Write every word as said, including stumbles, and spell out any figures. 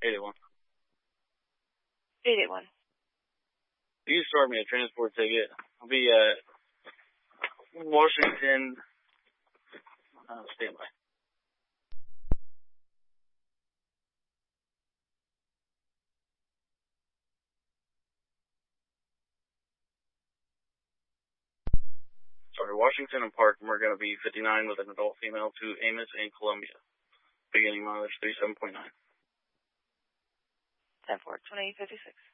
eight eight one. eight eight one. You start me a transport ticket. I'll be at Washington. Uh, standby. Sorry, Washington and Park, and we're going to be fifty-nine with an adult female to Amos in Columbia. Beginning mileage thirty-seven point nine. ten four, twenty-eight fifty-six.